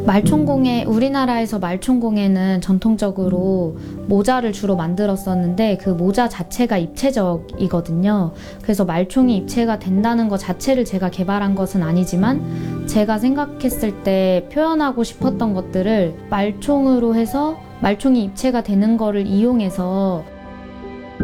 말총공예, 우리나라에서 말총공예는 전통적으로 모자를 주로 만들었었는데 그 모자 자체가 입체적이거든요. 그래서 말총이 입체가 된다는 것 자체를 제가 개발한 것은 아니지만 제가 생각했을 때 표현하고 싶었던 것들을 말총으로 해서 말총이 입체가 되는 거를 이용해서